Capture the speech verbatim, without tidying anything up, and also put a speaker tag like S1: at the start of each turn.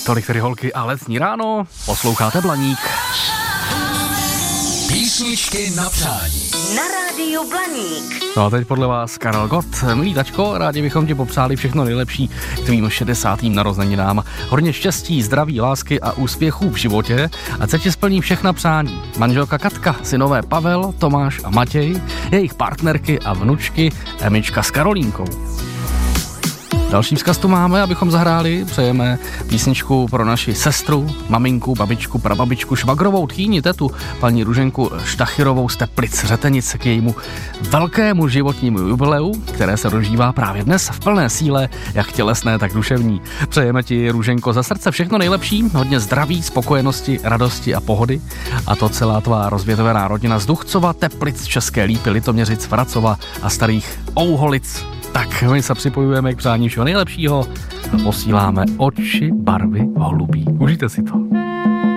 S1: Tolik tedy holky a letní ráno. Posloucháte Blaník.
S2: Písničky na přání.
S3: Na rádiu Blaník.
S1: No a teď podle vás Karel Gott. Milý tačko, rádi bychom ti popřáli všechno nejlepší k tvým šedesátým narozeninám. Hodně štěstí, zdraví, lásky a úspěchů v životě. A se ti splní všechna přání. Manželka Katka, synové Pavel, Tomáš a Matěj, jejich partnerky a vnučky Emička s Karolínkou. Další vzkaz tu máme, abychom zahráli. Přejeme písničku pro naši sestru, maminku, babičku, prababičku, švagrovou tchýni, tetu, paní Ruženku Štachyrovou z Teplic Řetenic k jejímu velkému životnímu jubileu, které se dožívá právě dnes v plné síle, jak tělesné, tak duševní. Přejeme ti, Ruženko, za srdce všechno nejlepší, hodně zdraví, spokojenosti, radosti a pohody. A to celá tvá rozvětvená rodina z Duchcova, Teplic, České Lípy, Litoměřic, Vracova a Starých Ouholic. Tak my se připojujeme k přání všeho nejlepšího a posíláme oči barvy holubí. Užijte si to.